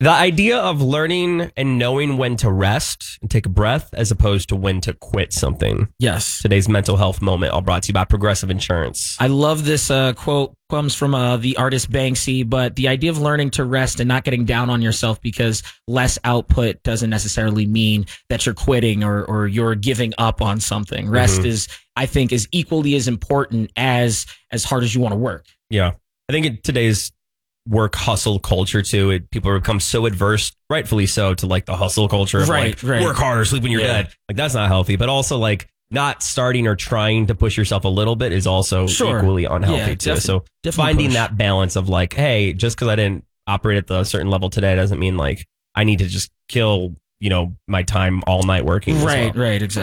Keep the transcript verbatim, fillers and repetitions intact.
The idea of learning and knowing when to rest and take a breath as opposed to when to quit something. Yes. Today's mental health moment, all brought to you by Progressive Insurance. I love this uh, quote. Comes from uh, the artist Banksy, but the idea of learning to rest and not getting down on yourself because less output doesn't necessarily mean that you're quitting or or you're giving up on something. Rest mm-hmm. is, I think, is equally as important as as hard as you want to work. Yeah. I think in today's work hustle culture too, it, people have become so adverse, rightfully so, to like the hustle culture of right, like right. work harder, sleep when you're yeah. dead. Like that's not healthy, but also like not starting or trying to push yourself a little bit is also sure. equally unhealthy yeah, too. Def- so finding push. that balance of like, hey, just because I didn't operate at the certain level today doesn't mean like I need to just kill, you know, my time all night working. Right, well. right, exactly.